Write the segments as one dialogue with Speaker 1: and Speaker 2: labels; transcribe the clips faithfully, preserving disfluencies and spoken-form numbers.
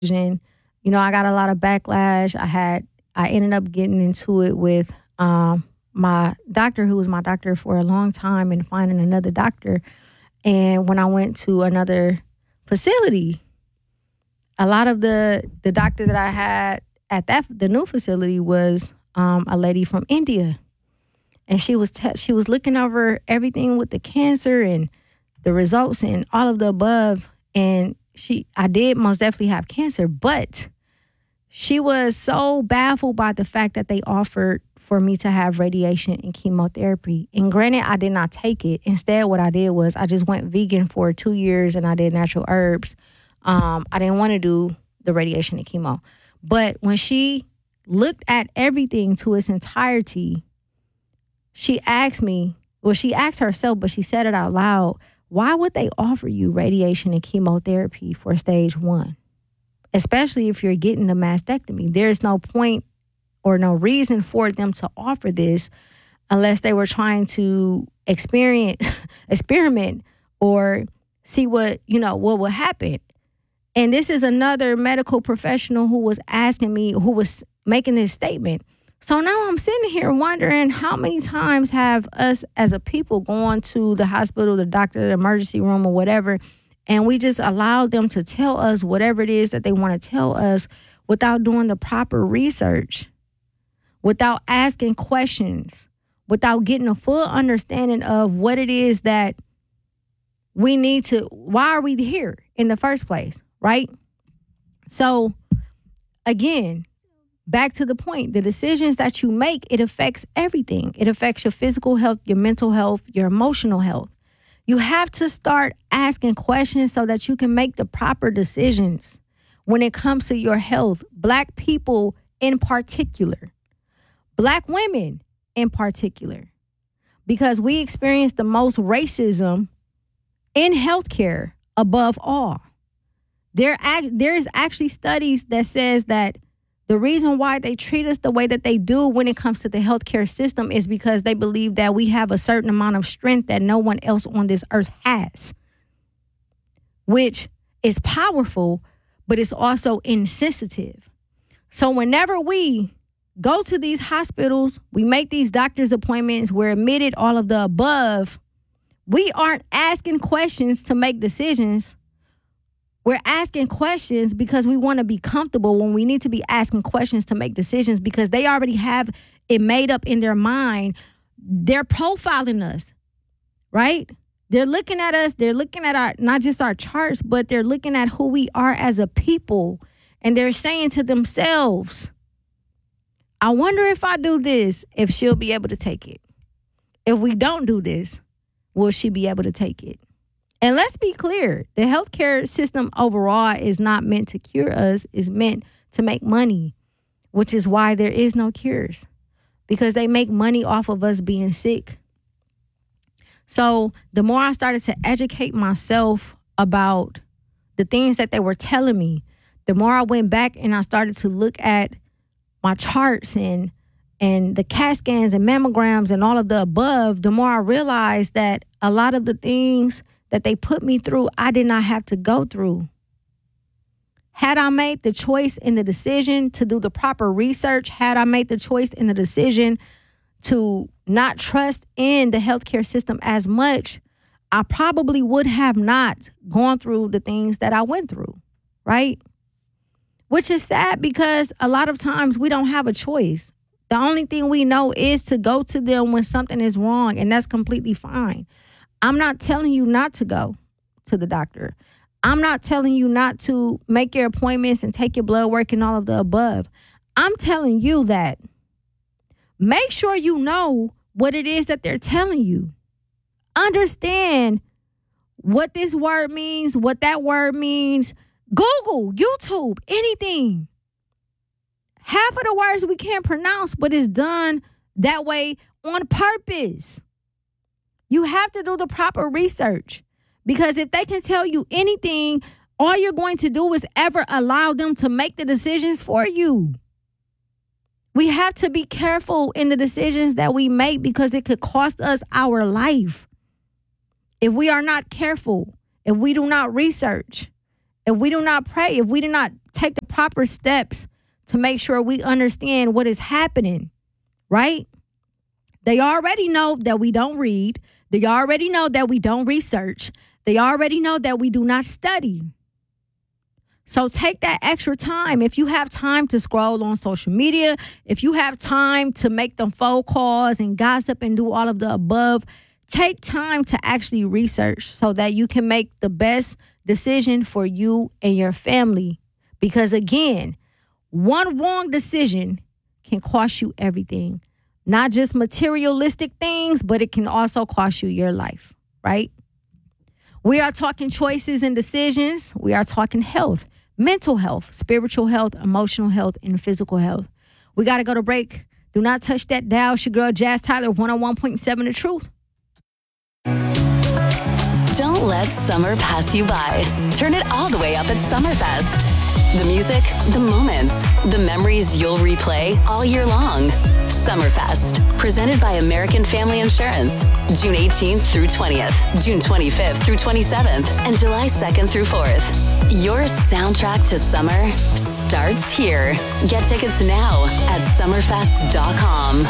Speaker 1: And, you know, I got a lot of backlash. I had, I ended up getting into it with um, my doctor, who was my doctor for a long time, and finding another doctor. And when I went to another facility, a lot of the the doctor that I had at that the new facility was um, a lady from India, and she was te- she was looking over everything with the cancer and the results and all of the above. And she, I did most definitely have cancer, but she was so baffled by the fact that they offered for me to have radiation and chemotherapy. And granted, I did not take it. Instead, what I did was I just went vegan for two years and I did natural herbs. Um, I didn't want to do the radiation and chemo. But when she looked at everything to its entirety, she asked me, well, she asked herself, but she said it out loud, why would they offer you radiation and chemotherapy for stage one? Especially if you're getting the mastectomy. There's no point or no reason for them to offer this unless they were trying to experience, experiment or see what, you know, what would happen. And this is another medical professional who was asking me, who was making this statement. So now I'm sitting here wondering, how many times have us as a people gone to the hospital, the doctor, the emergency room or whatever, and we just allowed them to tell us whatever it is that they want to tell us without doing the proper research, without asking questions, without getting a full understanding of what it is that we need to, why are we here in the first place, right? So again, back to the point, the decisions that you make, it affects everything. It affects your physical health, your mental health, your emotional health. You have to start asking questions so that you can make the proper decisions when it comes to your health. Black people in particular, Black women in particular, because we experience the most racism in healthcare above all. There, there is actually studies that says that the reason why they treat us the way that they do when it comes to the healthcare system is because they believe that we have a certain amount of strength that no one else on this earth has, which is powerful, but it's also insensitive. So whenever we go to these hospitals, we make these doctor's appointments, we're admitted, all of the above, we aren't asking questions to make decisions. We're asking questions because we want to be comfortable when we need to be asking questions to make decisions, because they already have it made up in their mind. They're profiling us, right? They're looking at us. They're looking at our, not just our charts, but they're looking at who we are as a people. And they're saying to themselves, I wonder if I do this, if she'll be able to take it. If we don't do this, will she be able to take it? And let's be clear, the healthcare system overall is not meant to cure us, it's meant to make money, which is why there is no cures, because they make money off of us being sick. So the more I started to educate myself about the things that they were telling me, the more I went back and I started to look at my charts and and the CAT scans and mammograms and all of the above, the more I realized that a lot of the things that they put me through, I did not have to go through. Had I made the choice and the decision to do the proper research, had I made the choice and the decision to not trust in the healthcare system as much, I probably would have not gone through the things that I went through, right? Which is sad, because a lot of times we don't have a choice. The only thing we know is to go to them when something is wrong, and that's completely fine. I'm not telling you not to go to the doctor. I'm not telling you not to make your appointments and take your blood work and all of the above. I'm telling you that make sure you know what it is that they're telling you. Understand what this word means, what that word means. Google, YouTube, anything. Half of the words we can't pronounce, but it's done that way on purpose. You have to do the proper research, because if they can tell you anything, all you're going to do is ever allow them to make the decisions for you. We have to be careful in the decisions that we make, because it could cost us our life. If we are not careful, if we do not research, If we do not pray, if we do not take the proper steps to make sure we understand what is happening, right? They already know that we don't read. They already know that we don't research. They already know that we do not study. So take that extra time. If you have time to scroll on social media, if you have time to make them phone calls and gossip and do all of the above, take time to actually research so that you can make the best decision for you and your family. Because again, one wrong decision can cost you everything. Not just materialistic things, but it can also cost you your life, right? We are talking choices and decisions. We are talking health, mental health, spiritual health, emotional health, and physical health. We got to go to break. Do not touch that dial. It's your girl, Jazz Tyler, one oh one point seven The Truth.
Speaker 2: Don't let summer pass you by. Turn it all the way up at Summerfest. The music, the moments, the memories you'll replay all year long. Summerfest, presented by American Family Insurance. June eighteenth through twentieth, June twenty-fifth through twenty-seventh, and July second through fourth. Your soundtrack to summer starts here. Get tickets now at summerfest dot com.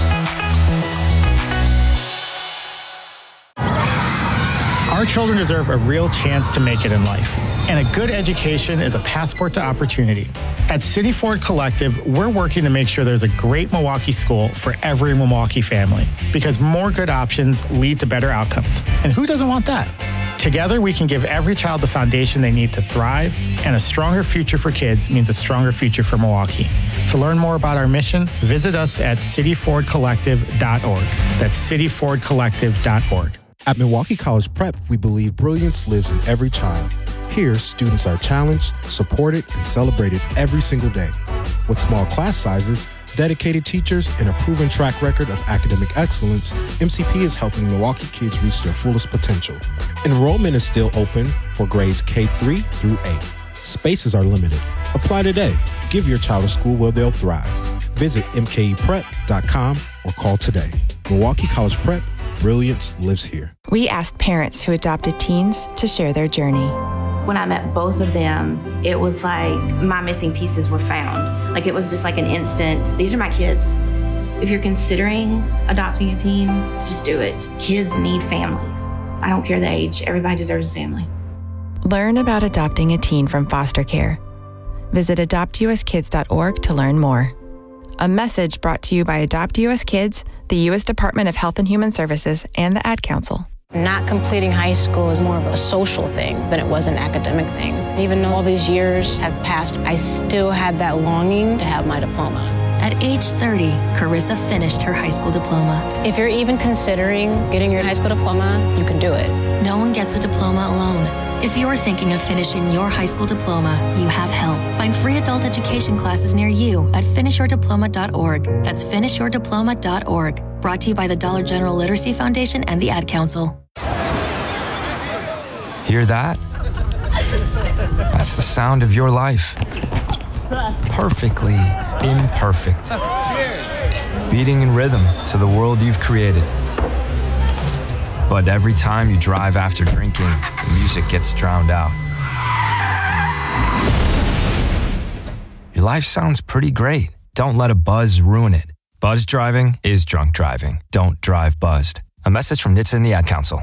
Speaker 3: Our children deserve a real chance to make it in life, and a good education is a passport to opportunity. At City Ford Collective, we're working to make sure there's a great Milwaukee school for every Milwaukee family, because more good options lead to better outcomes. And who doesn't want that? Together, we can give every child the foundation they need to thrive, and a stronger future for kids means a stronger future for Milwaukee. To learn more about our mission, visit us at city ford collective dot org. That's city ford collective dot org.
Speaker 4: At Milwaukee College Prep, we believe brilliance lives in every child. Here, students are challenged, supported, and celebrated every single day. With small class sizes, dedicated teachers, and a proven track record of academic excellence, M C P is helping Milwaukee kids reach their fullest potential. Enrollment is still open for grades K three through eight. Spaces are limited. Apply today. Give your child a school where they'll thrive. Visit m k e prep dot com or call today. Milwaukee College Prep, brilliance lives here.
Speaker 5: We asked parents who adopted teens to share their journey.
Speaker 6: When I met both of them, it was like my missing pieces were found. Like it was just like an instant, these are my kids. If you're considering adopting a teen, just do it. Kids need families. I don't care the age, everybody deserves a family.
Speaker 5: Learn about adopting a teen from foster care. Visit adopt u s kids dot org to learn more. A message brought to you by Adopt U S Kids, the U S Department of Health and Human Services, and the Ad Council.
Speaker 7: Not completing high school is more of a social thing than it was an academic thing. Even though all these years have passed, I still had that longing to have my diploma.
Speaker 8: At age thirty, Carissa finished her high school diploma.
Speaker 7: If you're even considering getting your high school diploma, you can do it.
Speaker 8: No one gets a diploma alone. If you're thinking of finishing your high school diploma, you have help. Find free adult education classes near you at finish your diploma dot org. That's finish your diploma dot org. Brought to you by the Dollar General Literacy Foundation and the Ad Council.
Speaker 9: Hear that? That's the sound of your life. Perfectly imperfect. Beating in rhythm to the world you've created. But every time you drive after drinking, the music gets drowned out. Your life sounds pretty great. Don't let a buzz ruin it. Buzz driving is drunk driving. Don't drive buzzed. A message from N H T S A and the Ad Council.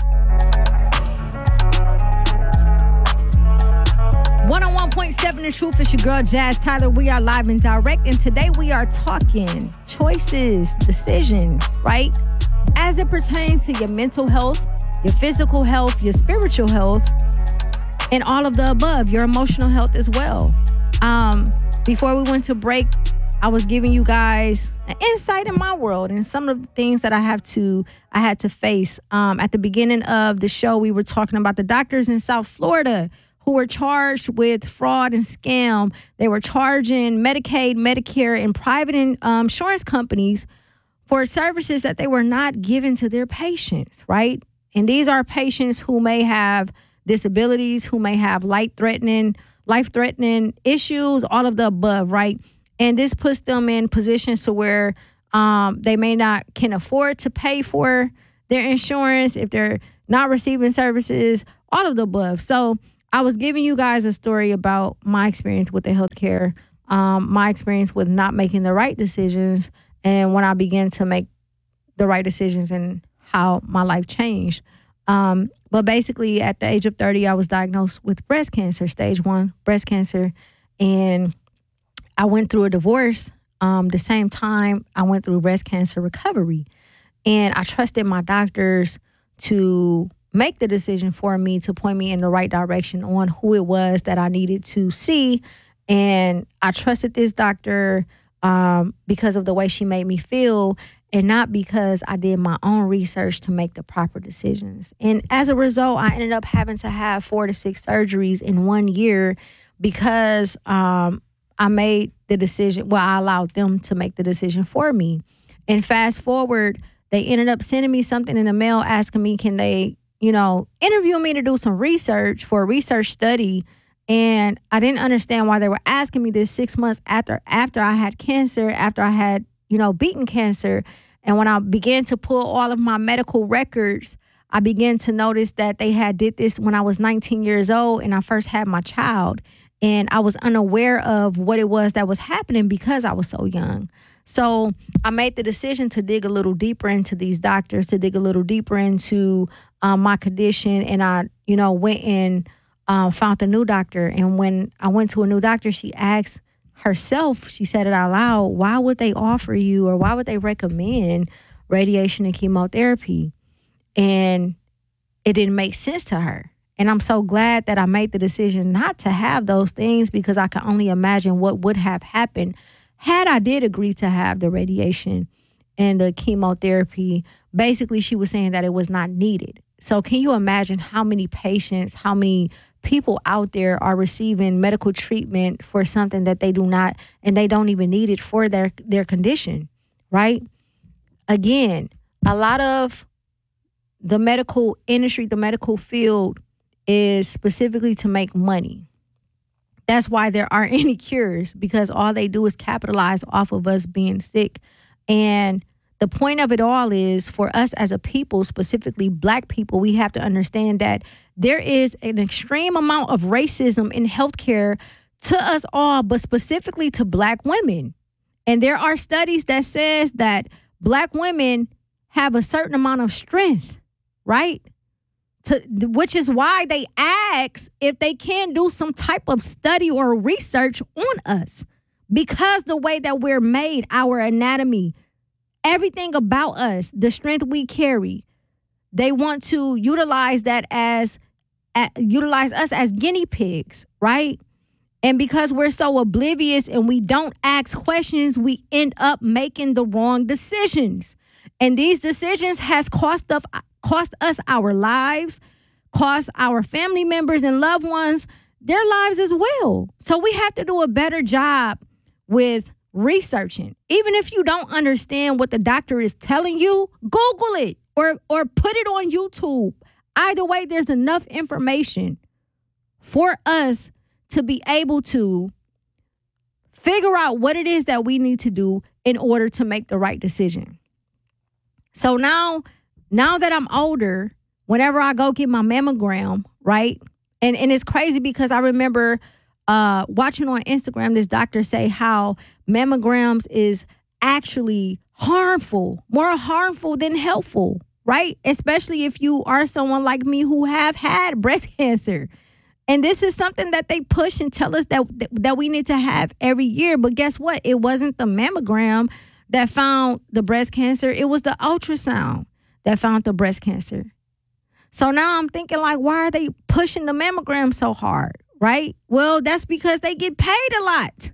Speaker 1: one oh one point seven The Truth. It's your girl, Jazz Tyler. We are live and direct, and today we are talking choices, decisions, right? As it pertains to your mental health, your physical health, your spiritual health, and all of the above, your emotional health as well. Um, before we went to break, I was giving you guys an insight in my world and some of the things that I have to, I had to face. Um, at the beginning of the show, we were talking about the doctors in South Florida who were charged with fraud and scam. They were charging Medicaid, Medicare, and private um, insurance companies for services that they were not giving to their patients, right? And these are patients who may have disabilities, who may have life-threatening, life-threatening issues, all of the above, right? And this puts them in positions to where um, they may not can afford to pay for their insurance if they're not receiving services, all of the above. So I was giving you guys a story about my experience with the healthcare, um, my experience with not making the right decisions, and when I began to make the right decisions and how my life changed. Um, but basically, at the age of thirty, I was diagnosed with breast cancer, stage one breast cancer, and I went through a divorce. Um, the same time I went through breast cancer recovery, and I trusted my doctors to make the decision for me, to point me in the right direction on who it was that I needed to see. And I trusted this doctor um, because of the way she made me feel, and not because I did my own research to make the proper decisions. And as a result, I ended up having to have four to six surgeries in one year because um, I made the decision. Well, I allowed them to make the decision for me. And fast forward, they ended up sending me something in the mail asking me, can they, you know, interview me to do some research for a research study. And I didn't understand why they were asking me this six months after after I had cancer, after I had, you know, beaten cancer. And when I began to pull all of my medical records, I began to notice that they had did this when I was nineteen years old and I first had my child. And I was unaware of what it was that was happening because I was so young. So I made the decision to dig a little deeper into these doctors, to dig a little deeper into um, my condition. And I, you know, went and uh, found a new doctor. And when I went to a new doctor, she asked herself, she said it out loud, why would they offer you or why would they recommend radiation and chemotherapy? And it didn't make sense to her. And I'm so glad that I made the decision not to have those things, because I can only imagine what would have happened had I did agree to have the radiation and the chemotherapy. Basically, she was saying that it was not needed. So can you imagine how many patients, how many people out there are receiving medical treatment for something that they do not, and they don't even need it for their, their condition, right? Again, a lot of the medical industry, the medical field is specifically to make money. That's why there aren't any cures, because all they do is capitalize off of us being sick. And the point of it all is, for us as a people, specifically Black people, we have to understand that there is an extreme amount of racism in healthcare to us all, but specifically to Black women. And there are studies that says that Black women have a certain amount of strength, right? To, which is why they ask if they can do some type of study or research on us, because the way that we're made, our anatomy, everything about us, the strength we carry, they want to utilize that as, uh, utilize us as guinea pigs, right? And because we're so oblivious and we don't ask questions, we end up making the wrong decisions. And these decisions has cost us, cost us our lives, cost our family members and loved ones their lives as well. So we have to do a better job with researching. Even if you don't understand what the doctor is telling you, Google it or or put it on YouTube. Either way, there's enough information for us to be able to figure out what it is that we need to do in order to make the right decision. So now, now that I'm older, whenever I go get my mammogram, right? And and it's crazy because I remember uh, watching on Instagram this doctor say how mammograms is actually harmful, more harmful than helpful, right? Especially if you are someone like me who have had breast cancer. And this is something that they push and tell us that that we need to have every year. But guess what? It wasn't the mammogram that found the breast cancer. It was the ultrasound that found the breast cancer. So now I'm thinking, like, why are they pushing the mammogram so hard, right? Well, that's because they get paid a lot.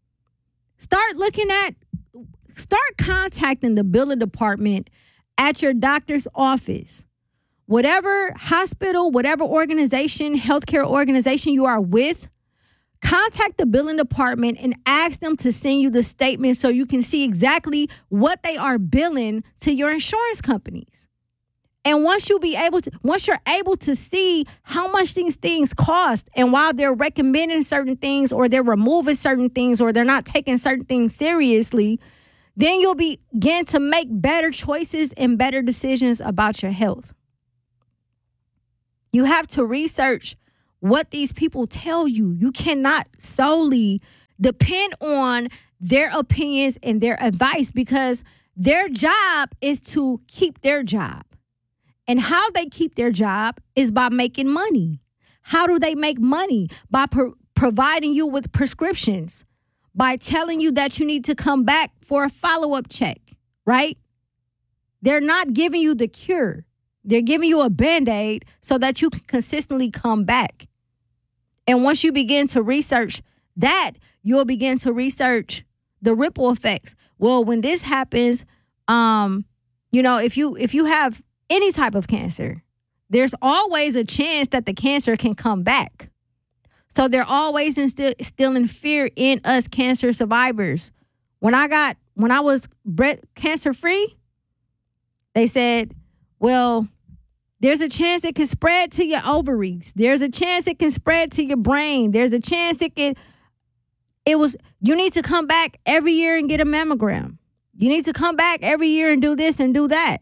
Speaker 1: Start looking at, start contacting the billing department at your doctor's office. Whatever hospital, whatever organization, healthcare organization you are with, contact the billing department and ask them to send you the statement so you can see exactly what they are billing to your insurance companies. And once you be able to, once you're able to see how much these things cost, and while they're recommending certain things or they're removing certain things or they're not taking certain things seriously, then you'll begin to make better choices and better decisions about your health. You have to research what these people tell you. You cannot solely depend on their opinions and their advice, because their job is to keep their job. And how they keep their job is by making money. How do they make money? By pro- providing you with prescriptions, by telling you that you need to come back for a follow-up check, right? They're not giving you the cure. They're giving you a Band-Aid so that you can consistently come back. And once you begin to research that, you'll begin to research the ripple effects. Well, when this happens, um, you know, if you if you have any type of cancer, there's always a chance that the cancer can come back. So they're always instill, instilling fear in us cancer survivors. When I got, when I was breast cancer free, they said, well, there's a chance it can spread to your ovaries. There's a chance it can spread to your brain. There's a chance it can, it was, you need to come back every year and get a mammogram. You need to come back every year and do this and do that.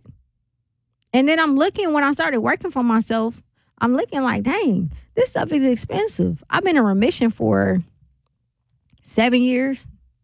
Speaker 1: And then I'm looking, when I started working for myself, I'm looking like, dang, this stuff is expensive. I've been in remission for seven years.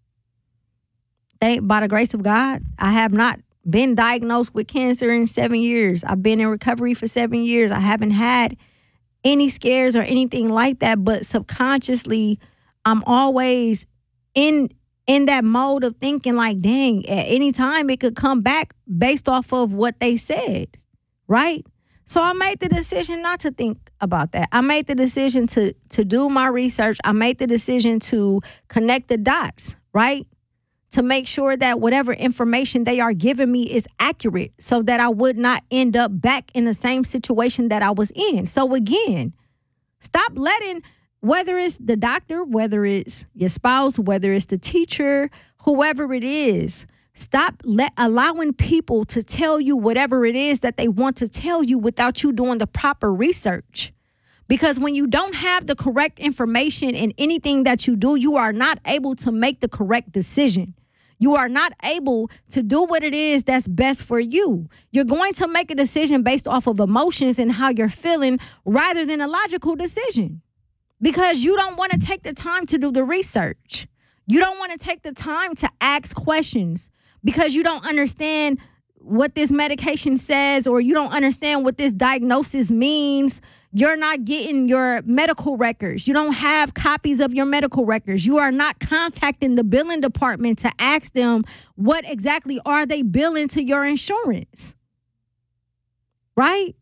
Speaker 1: Thank, by the grace of God, I have not been diagnosed with cancer in seven years. I've been in recovery for seven years. I haven't had any scares or anything like that, but subconsciously, I'm always in in that mode of thinking like, dang, at any time it could come back based off of what they said, right? So I made the decision not to think about that. I made the decision to to do my research. I made the decision to connect the dots, right? To make sure that whatever information they are giving me is accurate so that I would not end up back in the same situation that I was in. So again, stop letting, whether it's the doctor, whether it's your spouse, whether it's the teacher, whoever it is, stop let, allowing people to tell you whatever it is that they want to tell you without you doing the proper research. Because when you don't have the correct information in anything that you do, you are not able to make the correct decision. You are not able to do what it is that's best for you. You're going to make a decision based off of emotions and how you're feeling rather than a logical decision, because you don't want to take the time to do the research. You don't want to take the time to ask questions because you don't understand what this medication says, or you don't understand what this diagnosis means. You're not getting your medical records. You don't have copies of your medical records. You are not contacting the billing department to ask them what exactly are they billing to your insurance, right?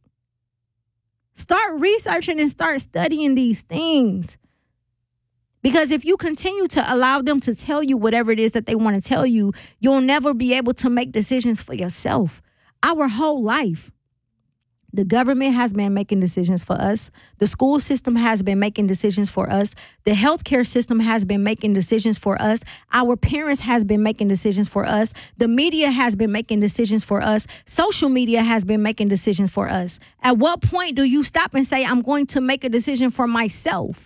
Speaker 1: Start researching and start studying these things. Because if you continue to allow them to tell you whatever it is that they want to tell you, you'll never be able to make decisions for yourself. Our whole life, the government has been making decisions for us. The school system has been making decisions for us. The healthcare system has been making decisions for us. Our parents has been making decisions for us. The media has been making decisions for us. Social media has been making decisions for us. At what point do you stop and say, I'm going to make a decision for myself?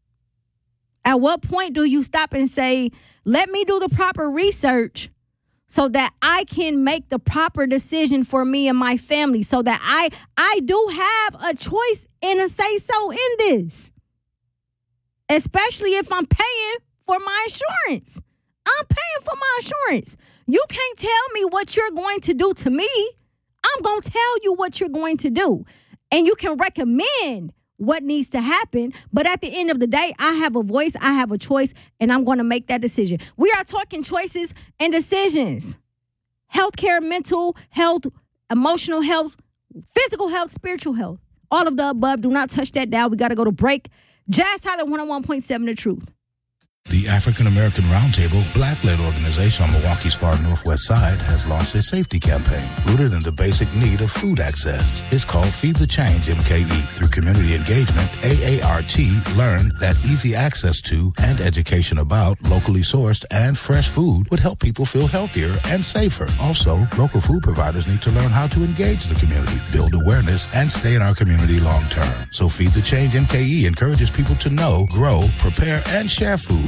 Speaker 1: At what point do you stop and say, let me do the proper research so that I can make the proper decision for me and my family, so that I I do have a choice and a say-so in this, especially if I'm paying for my insurance. I'm paying for my insurance. You can't tell me what you're going to do to me. I'm going to tell you what you're going to do. And you can recommend what needs to happen. But at the end of the day, I have a voice, I have a choice, and I'm going to make that decision. We are talking choices and decisions. Healthcare, mental health, emotional health, physical health, spiritual health. All of the above. Do not touch that dial. We got to go to break. Jazz Tyler, one oh one point seven The Truth.
Speaker 10: The African American Roundtable, Black-led organization on Milwaukee's far northwest side, has launched a safety campaign rooted in the basic need of food access. It's called Feed the Change M K E. Through community engagement, A A R T learned that easy access to and education about locally sourced and fresh food would help people feel healthier and safer. Also, local food providers need to learn how to engage the community, build awareness, and stay in our community long term. So Feed the Change M K E encourages people to know, grow, prepare, and share food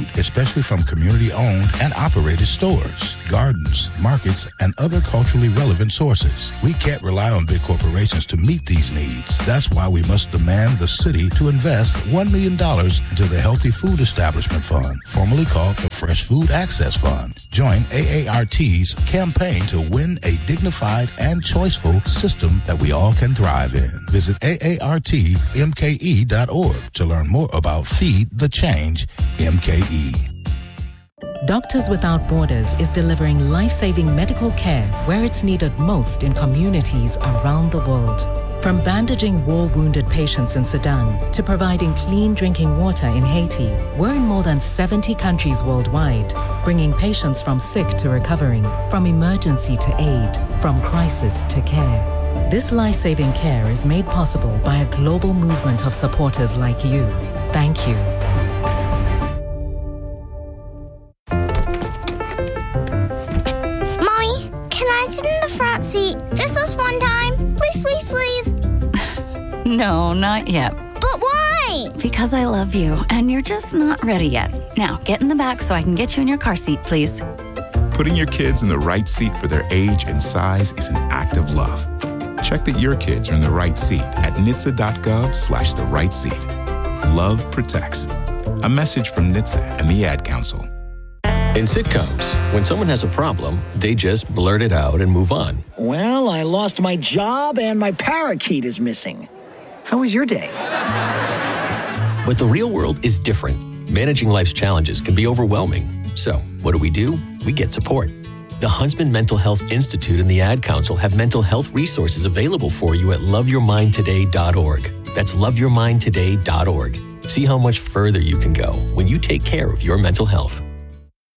Speaker 10: especially from community-owned and operated stores, gardens, markets, and other culturally relevant sources. We can't rely on big corporations to meet these needs. That's why we must demand the city to invest one million dollars into the Healthy Food Establishment Fund, formerly called the Fresh Food Access Fund. Join A A R T's campaign to win a dignified and choiceful system that we all can thrive in. Visit A A R T M K E dot org to learn more about Feed the Change M K E.
Speaker 11: Doctors Without Borders is delivering life-saving medical care where it's needed most in communities around the world. From bandaging war-wounded patients in Sudan to providing clean drinking water in Haiti, we're in more than seventy countries worldwide, bringing patients from sick to recovering, from emergency to aid, from crisis to care. This life-saving care is made possible by a global movement of supporters like you. Thank you.
Speaker 12: Mommy, can I sit in the front seat just this one time? Please, please, please.
Speaker 13: No, not yet.
Speaker 12: But why?
Speaker 13: Because I love you, and you're just not ready yet. Now, get in the back so I can get you in your car seat, please.
Speaker 14: Putting your kids in the right seat for their age and size is an act of love. Check that your kids are in the right seat at N H T S A dot gov slash the right seat. Love protects. A message from N H T S A and the Ad Council.
Speaker 15: In sitcoms, when someone has a problem, they just blurt it out and move on.
Speaker 16: Well, I lost my job and my parakeet is missing. How was your day?
Speaker 15: But the real world is different. Managing life's challenges can be overwhelming. So, what do we do? We get support. The Huntsman Mental Health Institute and the Ad Council have mental health resources available for you at love your mind today dot org. That's love your mind today dot org. See how much further you can go when you take care of your mental health.